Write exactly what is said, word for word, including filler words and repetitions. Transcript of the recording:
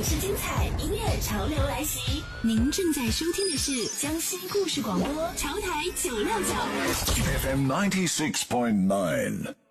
影视精彩，音乐潮流来袭。您正在收听的是江西故事广播潮台九六九 F M ninety six point nine。